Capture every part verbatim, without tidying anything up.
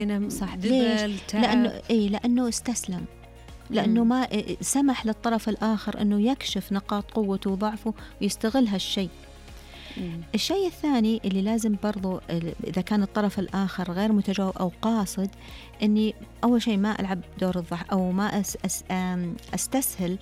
صح. ليش؟ لأنه إيه لأنه استسلم، لأنه ما سمح للطرف الآخر أنه يكشف نقاط قوته وضعفه ويستغل هالشيء. مم. الشيء الثاني اللي لازم برضو إذا كان الطرف الآخر غير متجاوب أو قاصد، أني أول شيء ما ألعب دور الضح أو ما أس أس أستسهل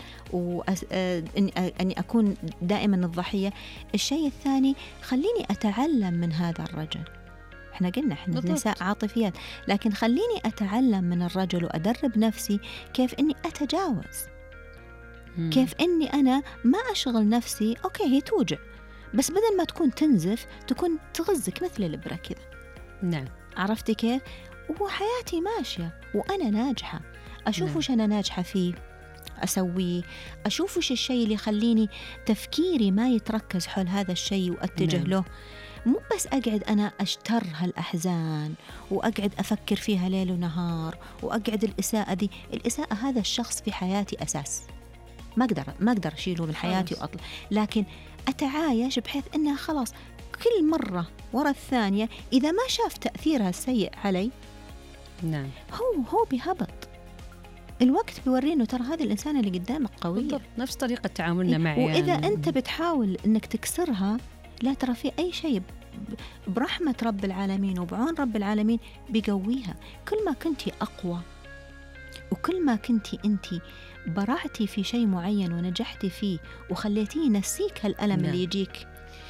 وأني أكون دائما الضحية. الشيء الثاني خليني أتعلم من هذا الرجل. احنا قلنا احنا نساء عاطفيات، لكن خليني أتعلم من الرجل وأدرب نفسي كيف أني أتجاوز. مم. كيف أني أنا ما أشغل نفسي. أوكي هي توجع، بس بدل ما تكون تنزف تكون تغزك مثل الإبرة كذا. نعم. عرفتي كيف؟ وحياتي ماشية وأنا ناجحة، أشوف وش أنا ناجحة فيه أسويه، أشوف وش الشيء اللي يخليني تفكيري ما يتركز حول هذا الشيء وأتجه نعم. له. مو بس أقعد أنا أشتر هالأحزان وأقعد أفكر فيها ليل ونهار وأقعد الإساءة دي. الإساءة هذا الشخص في حياتي أساس، ما أقدر ما أقدر أشيله من حياتي وأطلع، لكن أتعايش بحيث أنها خلاص كل مرة ورا الثانية إذا ما شاف تأثيرها السيء علي نعم. هو هو بيهبط. الوقت بيورينه ترى هذا الإنسان اللي قدامك قوية. بالضبط. نفس طريقة تعاملنا معي. وإذا يعني أنت بتحاول أنك تكسرها، لا ترى في أي شيء برحمة رب العالمين وبعون رب العالمين بيقويها. كل ما كنتي أقوى وكل ما كنتي أنتي برعتي في شيء معين ونجحتي فيه وخليتيه نسيك هالألم نعم. اللي يجيك،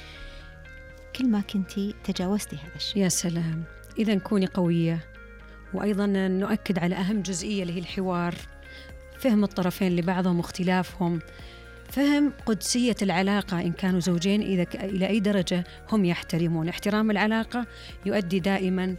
كل ما كنتي تجاوزتي هذا الشيء. يا سلام. إذا كوني قوية. وأيضا نؤكد على أهم جزئية اللي هي الحوار، فهم الطرفين لبعضهم واختلافهم، فهم قدسية العلاقة إن كانوا زوجين إذا ك... إلى أي درجة هم يحترمون. احترام العلاقة يؤدي دائما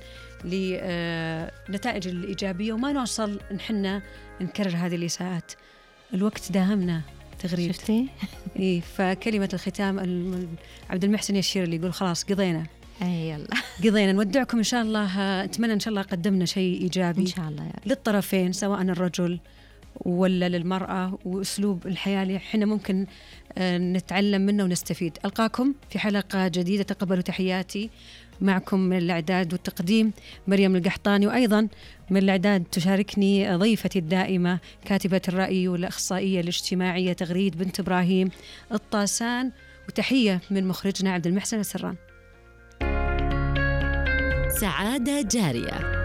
لنتائج الإيجابية، وما نوصل نحن نكرر هذه الإساءات. الوقت داهمنا تغريد. شفتي؟ إيه. فكلمة الختام عبد المحسن يشير اللي يقول خلاص قضينا. أي يلا قضينا. نودعكم إن شاء الله. أتمنى إن شاء الله قدمنا شيء إيجابي إن شاء الله يا للطرفين، سواء الرجل ولا للمرأة، وأسلوب الحياة اللي إحنا ممكن نتعلم منه ونستفيد. ألقاكم في حلقة جديدة. تقبلوا تحياتي. معكم من الإعداد والتقديم مريم القحطاني، وأيضا من الإعداد تشاركني ضيفتي الدائمة كاتبة الرأي والأخصائية الاجتماعية تغريد بنت إبراهيم الطاسان، وتحية من مخرجنا عبد المحسن السران. سعادة جارية.